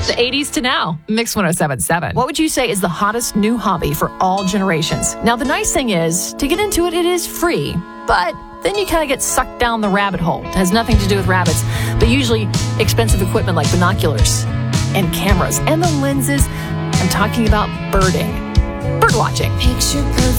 The 80s to now. Mix 107.7. What would you say is the hottest new hobby for all generations? Now, the nice thing is, to get into it, it is free. But then you kind of get sucked down the rabbit hole. It has nothing to do with rabbits, but usually expensive equipment like binoculars and cameras and the lenses. I'm talking about birding. Bird watching. Picture perfect.